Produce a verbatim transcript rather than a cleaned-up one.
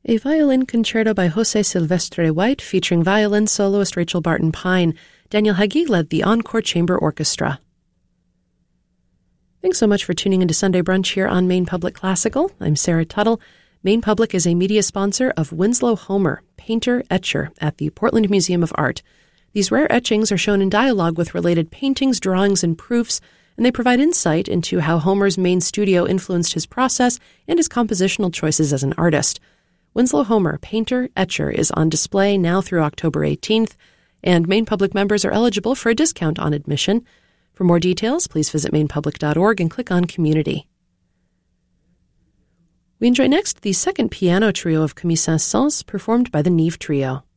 A violin concerto by Jose Silvestre White featuring violin soloist Rachel Barton Pine. Daniel Heggie led the Encore Chamber Orchestra. Thanks so much for tuning into Sunday Brunch here on Maine Public Classical. I'm Sarah Tuttle. Maine Public is a media sponsor of Winslow Homer, painter, etcher at the Portland Museum of Art. These rare etchings are shown in dialogue with related paintings, drawings, and proofs, and they provide insight into how Homer's Maine studio influenced his process and his compositional choices as an artist. Winslow Homer, painter, etcher is on display now through October eighteenth, and Maine Public members are eligible for a discount on admission. For more details, please visit maine public dot org and click on Community. We enjoy next the second piano trio of Camille Saint-Saëns, performed by the Neve Trio.